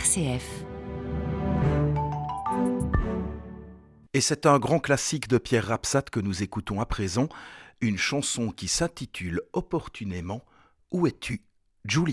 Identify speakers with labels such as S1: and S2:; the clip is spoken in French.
S1: RCF.
S2: Et c'est un grand classique de Pierre Rapsat que nous écoutons à présent, une chanson qui s'intitule opportunément « Où es-tu, Julienne ?»